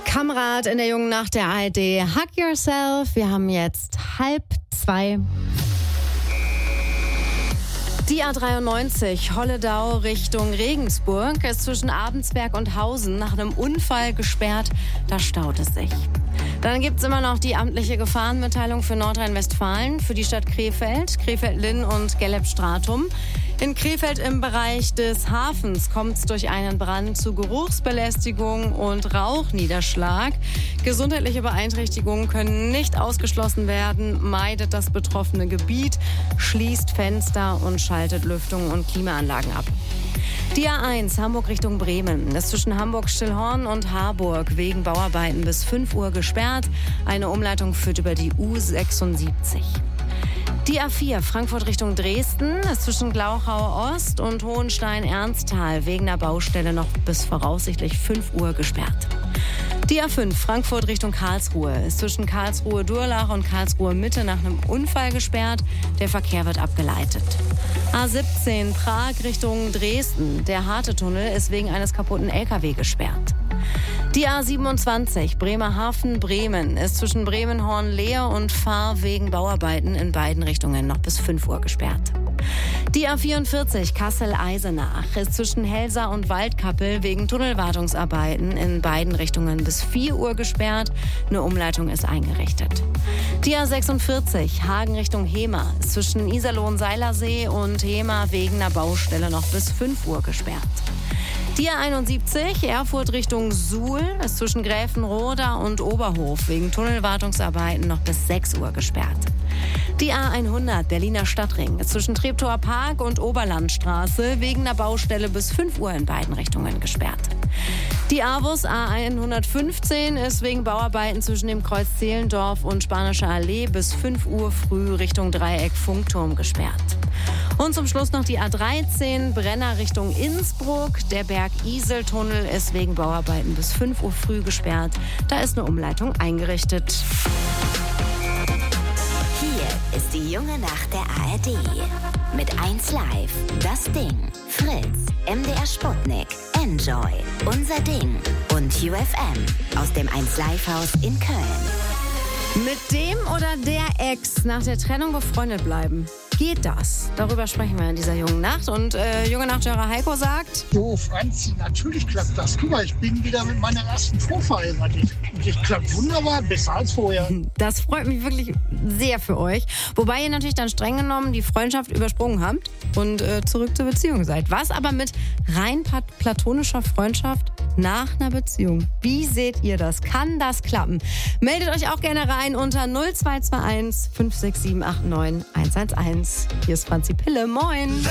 Kamrat in der jungen Nacht der ARD. Hug yourself. Wir haben jetzt 1:30. Die A93 Holledau Richtung Regensburg ist zwischen Abensberg und Hausen nach einem Unfall gesperrt. Da staut es sich. Dann gibt es immer noch die amtliche Gefahrenmitteilung für Nordrhein-Westfalen, für die Stadt Krefeld, Krefeld-Linn und Gelleb-Stratum. In Krefeld im Bereich des Hafens kommt es durch einen Brand zu Geruchsbelästigung und Rauchniederschlag. Gesundheitliche Beeinträchtigungen können nicht ausgeschlossen werden. Meidet das betroffene Gebiet, schließt Fenster und schaltet Lüftung und Klimaanlagen ab. Die A1 Hamburg Richtung Bremen ist zwischen Hamburg-Stillhorn und Harburg wegen Bauarbeiten bis 5 Uhr gesperrt. Eine Umleitung führt über die U76. Die A4 Frankfurt Richtung Dresden ist zwischen Glauchau Ost und Hohenstein-Ernsthal wegen der Baustelle noch bis voraussichtlich 5 Uhr gesperrt. Die A5 Frankfurt Richtung Karlsruhe ist zwischen Karlsruhe-Durlach und Karlsruhe-Mitte nach einem Unfall gesperrt. Der Verkehr wird abgeleitet. A17 Prag Richtung Dresden. Der Harte-Tunnel ist wegen eines kaputten LKW gesperrt. Die A27 Bremerhaven-Bremen ist zwischen Bremen-Horn-Lehe und Fahr wegen Bauarbeiten in beiden Richtungen noch bis 5 Uhr gesperrt. Die A44 Kassel-Eisenach ist zwischen Helsa und Waldkappel wegen Tunnelwartungsarbeiten in beiden Richtungen bis 4 Uhr gesperrt. Eine Umleitung ist eingerichtet. Die A46 Hagen Richtung Hemer ist zwischen Iserlohn-Seilersee und Hemer wegen einer Baustelle noch bis 5 Uhr gesperrt. Die A71 Erfurt Richtung Suhl ist zwischen Gräfenroda und Oberhof wegen Tunnelwartungsarbeiten noch bis 6 Uhr gesperrt. Die A100 Berliner Stadtring ist zwischen Treptower Park und Oberlandstraße wegen einer Baustelle bis 5 Uhr in beiden Richtungen gesperrt. Die AWUS A115 ist wegen Bauarbeiten zwischen dem Kreuz Zehlendorf und Spanischer Allee bis 5 Uhr früh Richtung Dreieck Funkturm gesperrt. Und zum Schluss noch die A13 Brenner Richtung Innsbruck. Der Berg-Isel-Tunnel ist wegen Bauarbeiten bis 5 Uhr früh gesperrt. Da ist eine Umleitung eingerichtet. Hier ist die junge Nacht der ARD. Mit 1Live, Das Ding, Fritz, MDR Sputnik, Enjoy, Unser Ding und UFM aus dem 1Live-Haus in Köln. Mit dem oder der Ex nach der Trennung befreundet bleiben. Geht das? Darüber sprechen wir in dieser jungen Nacht. Und junge Nachthörer Heiko sagt... Jo, Franzi, natürlich klappt das. Guck mal, ich bin wieder mit meiner ersten Frau verheiratet. Und das klappt wunderbar, besser als vorher. Das freut mich wirklich sehr für euch. Wobei ihr natürlich dann streng genommen die Freundschaft übersprungen habt und zurück zur Beziehung seid. Was aber mit rein platonischer Freundschaft nach einer Beziehung? Wie seht ihr das? Kann das klappen? Meldet euch auch gerne rein unter 0221 56789 111. Hier ist Franzi Pille. Moin!